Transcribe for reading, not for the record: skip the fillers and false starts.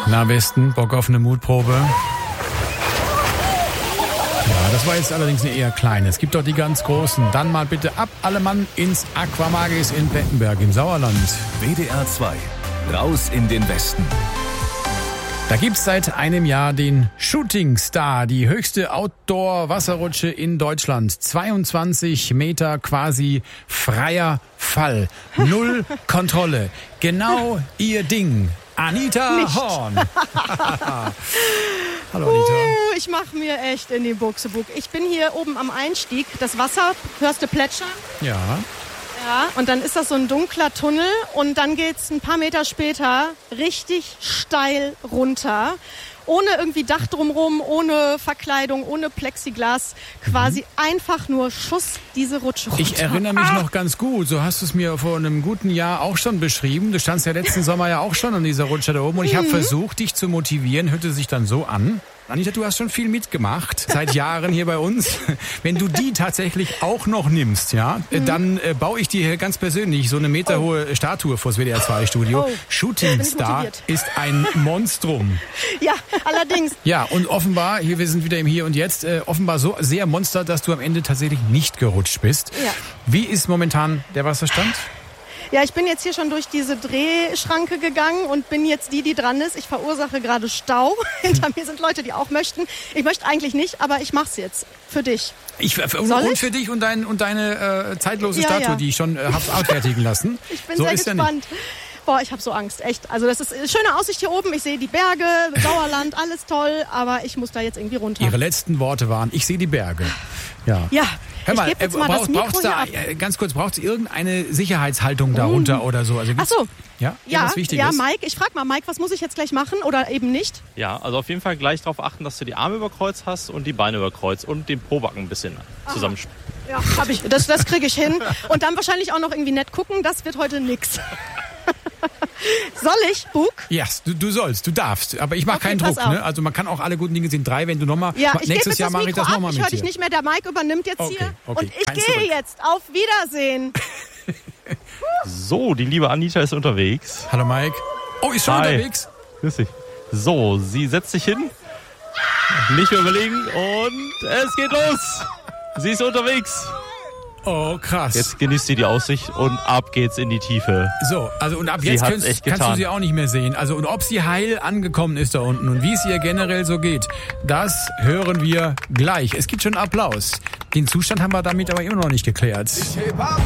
Na, Westen, Bock auf eine Mutprobe? Ja, das war jetzt allerdings eine eher kleine. Es gibt doch die ganz großen. Dann mal bitte ab, alle Mann ins Aquamagis in Plettenberg im Sauerland. WDR 2, raus in den Westen. Da gibt's seit einem Jahr den Shooting Star, die höchste Outdoor-Wasserrutsche in Deutschland. 22 Meter quasi freier Fall. Null Kontrolle. Genau ihr Ding. Anita Nicht. Horn. Hallo Anita. Ich mache mir echt in die Buchsebuch. Ich bin hier oben am Einstieg. Das Wasser, hörst du plätschern? Ja. Ja, und dann ist das so ein dunkler Tunnel und dann geht's ein paar Meter später richtig steil runter. Ohne irgendwie Dach drumherum, ohne Verkleidung, ohne Plexiglas. Quasi einfach nur Schuss diese Rutsche runter. Ich erinnere mich noch ganz gut. So hast du es mir vor einem guten Jahr auch schon beschrieben. Du standst ja letzten Sommer ja auch schon an dieser Rutsche da oben. Und ich habe versucht, dich zu motivieren. Hörte sich dann so an. Anita, du hast schon viel mitgemacht, seit Jahren hier bei uns. Wenn du die tatsächlich auch noch nimmst, ja, dann baue ich dir hier ganz persönlich so eine meterhohe Statue vors WDR 2 Studio. Shooting Star ist ein Monstrum. Ja, allerdings. Ja, und offenbar, hier, wir sind wieder im Hier und Jetzt, offenbar so sehr Monster, dass du am Ende tatsächlich nicht gerutscht bist. Ja. Wie ist momentan der Wasserstand? Ja, ich bin jetzt hier schon durch diese Drehschranke gegangen und bin jetzt die dran ist. Ich verursache gerade Stau. Hinter mir sind Leute, die auch möchten. Ich möchte eigentlich nicht, aber ich mach's jetzt. Für dich. Und für dich und deine zeitlose Statue, die ich schon hab's ausfertigen lassen. Ich bin so sehr ist gespannt. Boah, ich habe so Angst, echt. Also das ist eine schöne Aussicht hier oben. Ich sehe die Berge, Sauerland, alles toll. Aber ich muss da jetzt irgendwie runter. Ihre letzten Worte waren, ich sehe die Berge. Ja. Ja. Hör mal, ich gebe jetzt mal das Mikro hier ab. Ganz kurz, braucht es irgendeine Sicherheitshaltung darunter oder so? Also Ach so. Ja, was wichtig ja, ist? Mike, ich frage mal, Mike, was muss ich jetzt gleich machen oder eben nicht? Ja, also auf jeden Fall gleich darauf achten, dass du die Arme überkreuzt hast und die Beine überkreuzt und den Pobacken ein bisschen zusammenspielen. Ja, hab ich. Das kriege ich hin. Und dann wahrscheinlich auch noch irgendwie nett gucken. Das wird heute nix. Soll ich, Bug? Ja, du sollst, du darfst. Aber ich mache keinen Druck. Ne? Also man kann auch alle guten Dinge sind 3, wenn du nochmal... Ja, nächstes Jahr mache ich das nochmal mit dir. Ich höre dich nicht mehr, der Mike übernimmt jetzt hier. Okay, und ich gehe jetzt. Auf Wiedersehen. So, die liebe Anita ist unterwegs. Hallo Mike. Oh, ist schon unterwegs? Grüß dich. So, sie setzt sich hin. Nicht mehr überlegen und es geht los. Sie ist unterwegs. Oh, krass. Jetzt genießt sie die Aussicht und ab geht's in die Tiefe. So, also und ab jetzt kannst du sie auch nicht mehr sehen. Also und ob sie heil angekommen ist da unten und wie es ihr generell so geht, das hören wir gleich. Es gibt schon Applaus. Den Zustand haben wir damit aber immer noch nicht geklärt.